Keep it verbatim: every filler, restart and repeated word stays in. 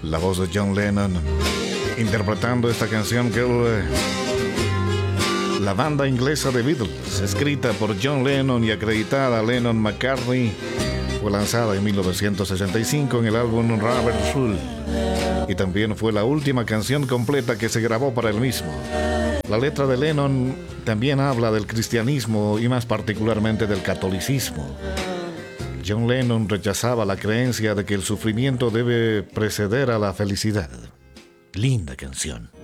La voz de John Lennon interpretando esta canción que él, la banda inglesa de Beatles, escrita por John Lennon y acreditada a Lennon-McCartney, fue lanzada en mil novecientos sesenta y cinco en el álbum Rubber Soul y también fue la última canción completa que se grabó para el mismo. La letra de Lennon también habla del cristianismo y más particularmente del catolicismo. John Lennon rechazaba la creencia de que el sufrimiento debe preceder a la felicidad. Linda canción.